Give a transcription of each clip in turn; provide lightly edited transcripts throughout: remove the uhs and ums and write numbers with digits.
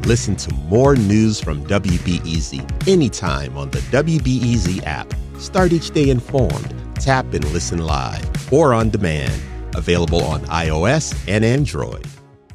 Listen to more news from WBEZ anytime on the WBEZ app. Start each day informed. Tap and listen live or on demand. Available on iOS and Android.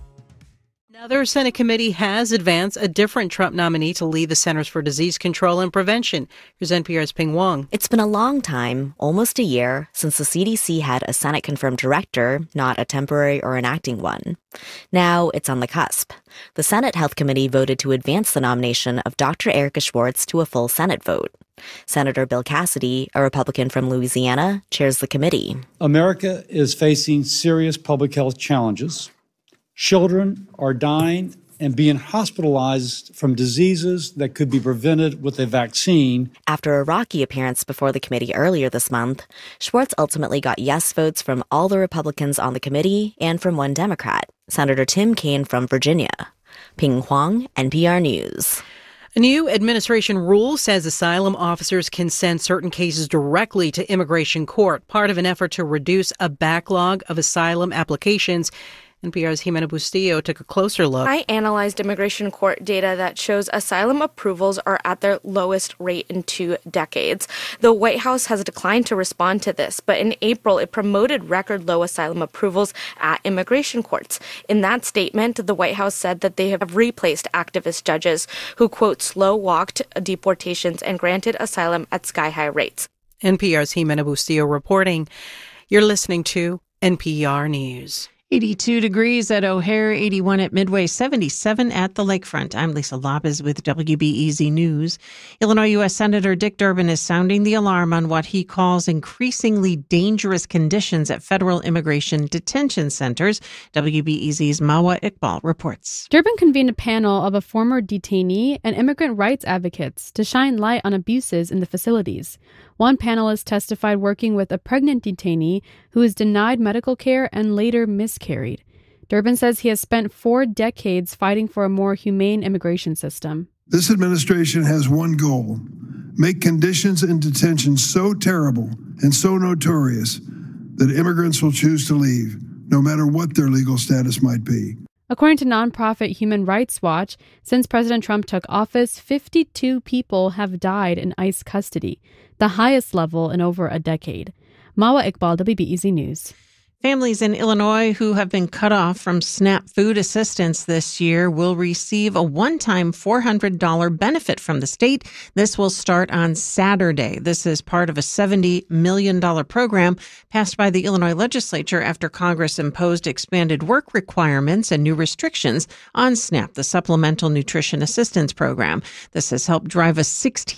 Another Senate committee has advanced a different Trump nominee to lead the Centers for Disease Control and Prevention. Here's NPR's Ping Wong. It's been a long time, almost a year, since the CDC had a Senate-confirmed director, not a temporary or an acting one. Now it's on the cusp. The Senate Health Committee voted to advance the nomination of Dr. Erica Schwartz to a full Senate vote. Senator Bill Cassidy, a Republican from Louisiana, chairs the committee. America is facing serious public health challenges. Children are dying and being hospitalized from diseases that could be prevented with a vaccine. After a rocky appearance before the committee earlier this month, Schwartz ultimately got yes votes from all the Republicans on the committee and from one Democrat, Senator Tim Kaine from Virginia. Ping Huang, NPR News. A new administration rule says asylum officers can send certain cases directly to immigration court, part of an effort to reduce a backlog of asylum applications. NPR's Jimena Bustillo took a closer look. I analyzed immigration court data that shows asylum approvals are at their lowest rate in 2 decades. The White House has declined to respond to this, but in April, it promoted record low asylum approvals at immigration courts. In that statement, the White House said that they have replaced activist judges who, quote, slow-walked deportations and granted asylum at sky-high rates. NPR's Jimena Bustillo reporting. You're listening to NPR News. 82 degrees at O'Hare, 81 at Midway, 77 at the Lakefront. I'm Lisa Lopez with WBEZ News. Illinois U.S. Senator Dick Durbin is sounding the alarm on what he calls increasingly dangerous conditions at federal immigration detention centers. WBEZ's Mawa Iqbal reports. Durbin convened a panel of a former detainee and immigrant rights advocates to shine light on abuses in the facilities. One panelist testified working with a pregnant detainee who was denied medical care and later miscarried. Durbin says he has spent 4 decades fighting for a more humane immigration system. This administration has one goal: make conditions in detention so terrible and so notorious that immigrants will choose to leave, no matter what their legal status might be. According to nonprofit Human Rights Watch, since President Trump took office, 52 people have died in ICE custody, the highest level in over a decade. Mawa Iqbal, WBEZ News. Families in Illinois who have been cut off from SNAP food assistance this year will receive a one-time $400 benefit from the state. This will start on Saturday. This is part of a $70 million program passed by the Illinois legislature after Congress imposed expanded work requirements and new restrictions on SNAP, the Supplemental Nutrition Assistance Program. This has helped drive a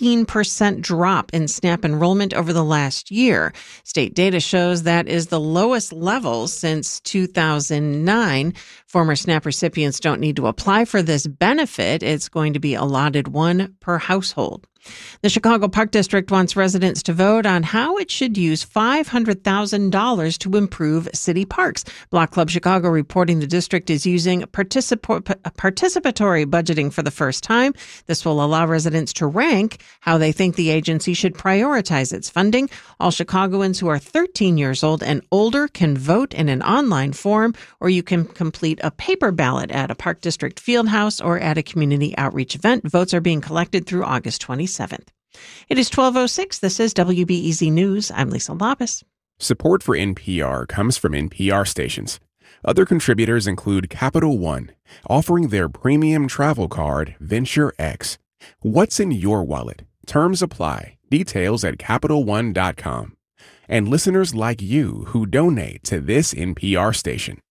16% drop in SNAP enrollment over the last year. State data shows that is the lowest level since 2009. Former SNAP recipients don't need to apply for this benefit. It's going to be allotted one per household. The Chicago Park District wants residents to vote on how it should use $500,000 to improve city parks. Block Club Chicago reporting the district is using participatory budgeting for the first time. This will allow residents to rank how they think the agency should prioritize its funding. All Chicagoans who are 13 years old and older can vote in an online form, or you can complete a paper ballot at a Park District field house or at a community outreach event. Votes are being collected through August 27th. It is 12:06. This is WBEZ News. I'm Lisa Lopez. Support for NPR comes from NPR stations. Other contributors include Capital One, offering their premium travel card, Venture X. What's in your wallet? Terms apply. Details at CapitalOne.com. And listeners like you who donate to this NPR station.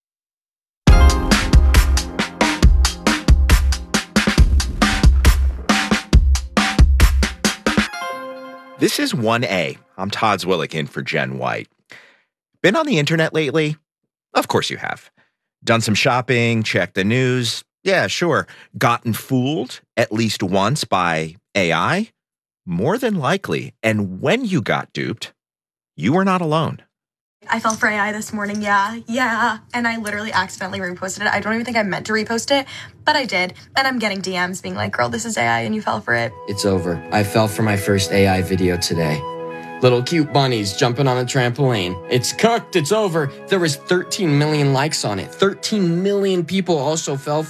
This is 1A. I'm Todd Zwillick in for Jen White. Been on the internet lately? Of course you have. Done some shopping, checked the news. Yeah, sure. Gotten fooled at least once by AI? More than likely. And when you got duped, you were not alone. I fell for AI this morning, yeah. And I literally accidentally reposted it. I don't even think I meant to repost it, but I did. And I'm getting DMs being like, girl, this is AI and you fell for it. It's over. I fell for my first AI video today. Little cute bunnies jumping on a trampoline. It's cooked. It's over. There was 13 million likes on it. 13 million people also fell